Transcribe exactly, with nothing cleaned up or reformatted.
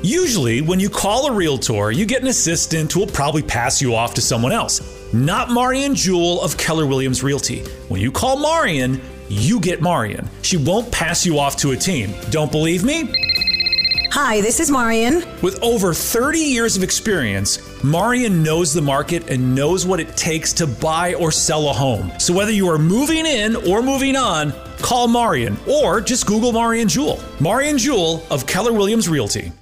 Usually, when you call a realtor, you get an assistant who will probably pass you off to someone else. Not Marian Jewell of Keller Williams Realty. When you call Marian, you get Marian. She won't pass you off to a team. Don't believe me? Hi, this is Marian. With over thirty years of experience, Marian knows the market and knows what it takes to buy or sell a home. So whether you are moving in or moving on, call Marian or just Google Marian Jewell. Marian Jewell of Keller Williams Realty.